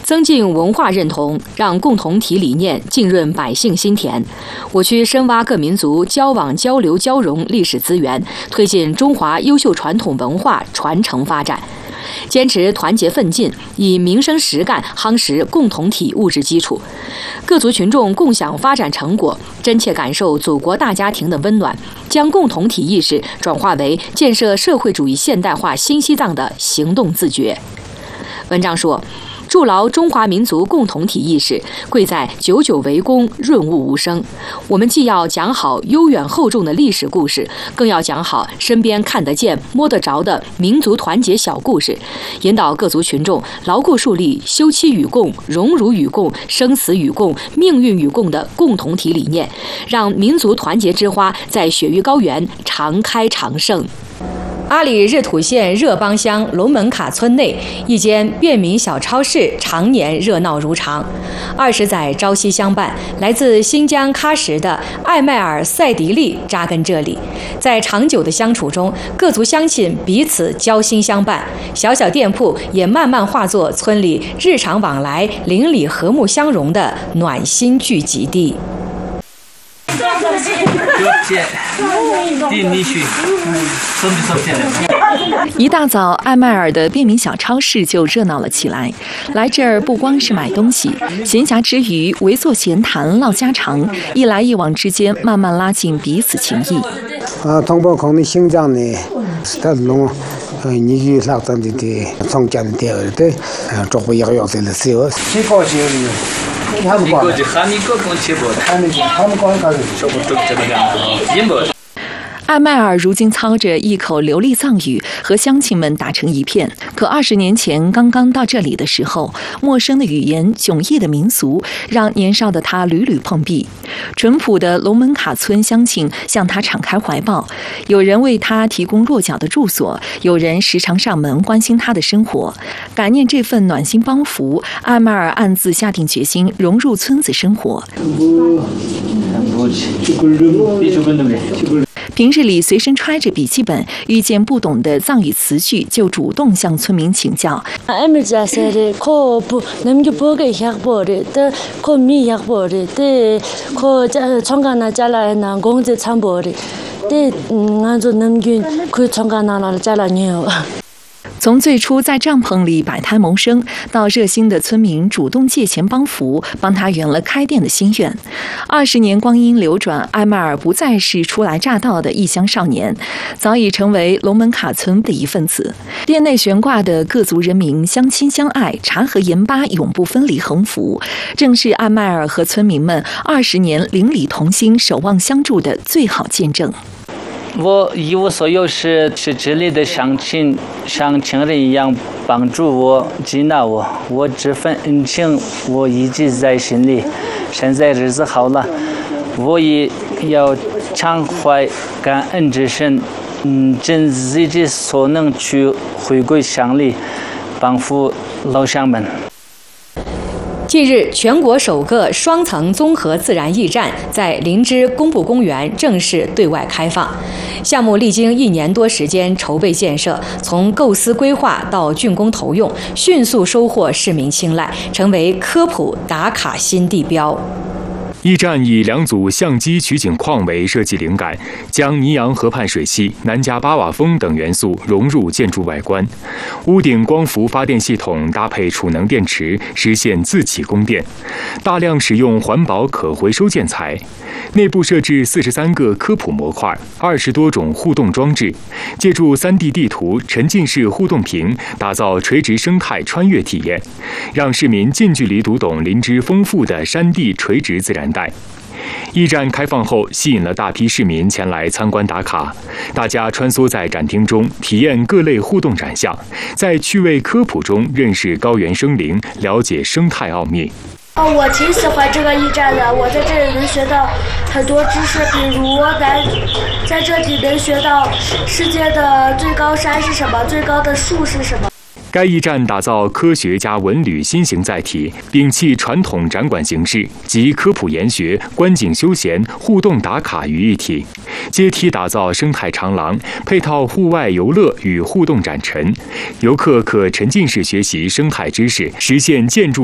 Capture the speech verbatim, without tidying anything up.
增进文化认同，让共同体理念浸润百姓心田。我区深挖各民族交往交流交融历史资源，推进中华优秀传统文化传承发展。坚持团结奋进，以民生实干夯实共同体物质基础，各族群众共享发展成果，真切感受祖国大家庭的温暖，将共同体意识转化为建设社会主义现代化新西藏的行动自觉。文章说，筑牢中华民族共同体意识，贵在久久为功，润物无声。我们既要讲好悠远厚重的历史故事，更要讲好身边看得见、摸得着的民族团结小故事，引导各族群众牢固树立休戚与共、荣辱与共、生死与共、命运与共的共同体理念，让民族团结之花在雪域高原常开常盛。阿里日土县热邦乡龙门卡村内一间便民小超市常年热闹如常，二十载朝夕相伴。来自新疆喀什的艾迈尔·赛迪利扎根这里，在长久的相处中，各族乡亲彼此交心相伴，小小店铺也慢慢化作村里日常往来、邻里和睦相融的暖心聚集地。 一大早，艾迈尔的便民小超市就热闹了起来。来这儿不光是买东西，闲暇之余围坐闲谈唠家常，一来一往之间，慢慢拉近彼此情谊。 啊，同胞可能新疆呢，是他弄，呃，你就拉咱的的从家的店儿的，呃，做不要要的了，是有。谁高兴的？他们高兴。他们高兴，他们他们高兴，说不中这个样子，因为。 艾迈尔如今操着一口流利藏语，和乡亲们打成一片。可二十年前刚刚到这里的时候，陌生的语言、迥异的民俗，让年少的他屡屡碰壁。淳朴的龙门卡村乡亲向他敞开怀抱，有人为他提供落脚的住所，有人时常上门关心他的生活。感念这份暖心帮扶，艾迈尔暗自下定决心融入村子生活。平日里随身揣着笔记本，遇见不懂的藏语词句，就主动向村民请教。从最初在帐篷里摆摊谋生，到热心的村民主动借钱帮扶，帮他圆了开店的心愿。二十年光阴流转，艾迈尔不再是初来乍到的异乡少年，早已成为龙门卡村的一份子。店内悬挂的各族人民相亲相爱、茶和盐巴永不分离横幅，正是艾迈尔和村民们二十年邻里同心、守望相助的最好见证。 我一无所有时，是这里的乡亲像亲人一样帮助我、接纳我，我这份恩情我一直在心里。现在日子好了，我也要常怀感恩之心，嗯，尽自己所能去回归乡里，帮扶老乡们。 近日，全国首个双层综合自然驿站在林芝工部公园正式对外开放。项目历经一年多时间筹备建设，从构思规划到竣工投用，迅速收获市民青睐，成为科普打卡新地标。 驿站以两组相机取景框为设计灵感，将尼洋河畔水系、南迦巴瓦峰等元素融入建筑外观。屋顶光伏发电系统搭配储能电池，实现自启供电。大量使用环保可回收建材。内部设置四十三个科普模块，二十多种互动装置，借助 三 D 地图、沉浸式互动屏，打造垂直生态穿越体验，让市民近距离读懂林芝丰富的山地垂直自然带。驿站开放后，吸引了大批市民前来参观打卡。大家穿梭在展厅中，体验各类互动展项，在趣味科普中认识高原生灵，了解生态奥秘。 哦，我挺喜欢这个驿站的，我在这里能学到很多知识，比如在在这里能学到世界的最高山是什么，最高的树是什么。 该驿站打造科学加文旅新型载体，摒弃传统展馆形式，集科普研学、观景休闲、互动打卡于一体，阶梯打造生态长廊，配套户外游乐与互动展陈，游客可沉浸式学习生态知识，实现建筑